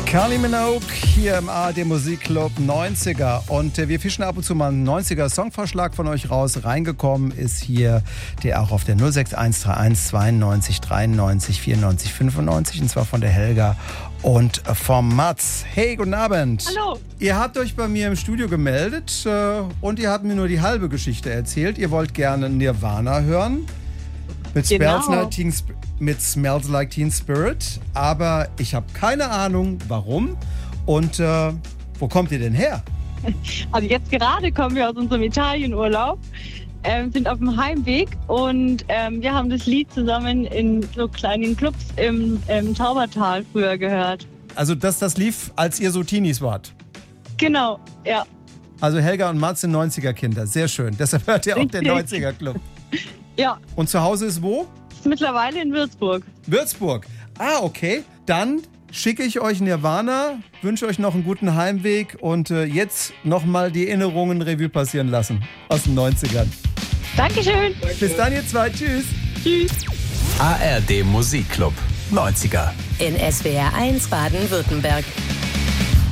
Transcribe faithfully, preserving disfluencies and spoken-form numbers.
Kylie Minogue hier im A R D Musikclub neunziger. Und äh, wir fischen ab und zu mal einen neunziger Songvorschlag von euch raus. Reingekommen ist hier der auch auf der null sechs eins drei eins zweiundneunzig dreiundneunzig vierundneunzig fünfundneunzig. Und zwar von der Helga und vom Mats. Hey, guten Abend. Hallo. Ihr habt euch bei mir im Studio gemeldet äh, und ihr habt mir nur die halbe Geschichte erzählt. Ihr wollt gerne Nirvana hören. Mit, Genau. Smells Like Teen Sp- mit Smells Like Teen Spirit. Aber ich habe keine Ahnung, warum. Und äh, wo kommt ihr denn her? Also jetzt gerade kommen wir aus unserem Italienurlaub, ähm, sind auf dem Heimweg und ähm, wir haben das Lied zusammen in so kleinen Clubs im, im Taubertal früher gehört. Also, dass das lief, als ihr so Teenies wart. Genau, ja. Also Helga und Mats sind neunziger-Kinder. Sehr schön. Deshalb hört ihr auch den Richtig. neunziger-Club. Ja, Und zu Hause ist wo? ist mittlerweile in Würzburg. Würzburg. Ah, okay. Dann schicke ich euch Nirvana, wünsche euch noch einen guten Heimweg und äh, jetzt nochmal die Erinnerungen Revue passieren lassen aus den neunzigern. Dankeschön. Bis dann, ihr zwei. Tschüss. Tschüss. A R D Musikclub neunziger. In S W R eins Baden-Württemberg.